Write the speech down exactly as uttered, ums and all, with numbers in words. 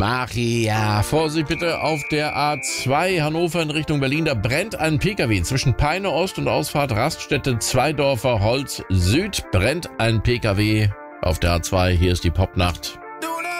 Ach ja, Vorsicht bitte auf der A zwei Hannover in Richtung Berlin. Da brennt ein Pkw zwischen Peine Ost und Ausfahrt Raststätte Zweidorfer Holz Süd. Brennt ein Pkw auf der A zwei. Hier ist die Popnacht.